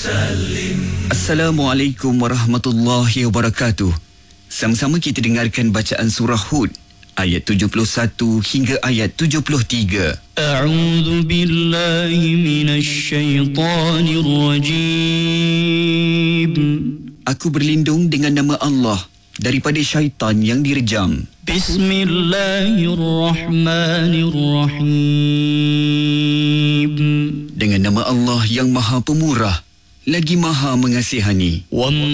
Assalamualaikum warahmatullahi wabarakatuh. Sama-sama kita dengarkan bacaan surah Hud ayat 71 hingga ayat 73. A'udzu billahi minasy syaithanir rajim. Aku berlindung dengan nama Allah daripada syaitan yang direjam. Bismillahirrahmanirrahim. Dengan nama Allah yang Maha Pemurah lagi Maha Mengasihani.